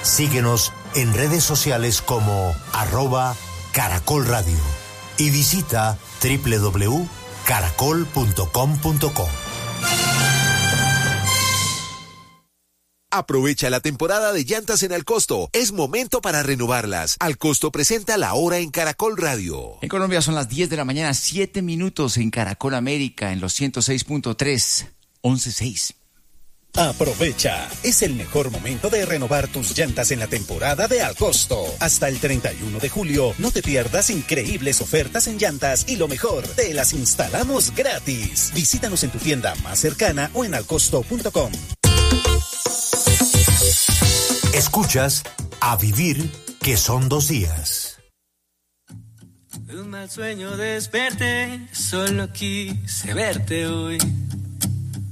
Síguenos en redes sociales como @Caracol Radio y visita www.caracol.com.co. Aprovecha la temporada de llantas en Alcosto. Es momento para renovarlas. Alcosto presenta La Hora en Caracol Radio. En Colombia son las 10 de la mañana, 7 minutos en Caracol América, en los 106.3, 11.6. Aprovecha, es el mejor momento de renovar tus llantas en la temporada de Alcosto. Hasta el 31 de julio, no te pierdas increíbles ofertas en llantas y lo mejor, te las instalamos gratis. Visítanos en tu tienda más cercana o en alcosto.com. Escuchas A Vivir, que son 2 días. De un mal sueño desperté, solo quise verte hoy.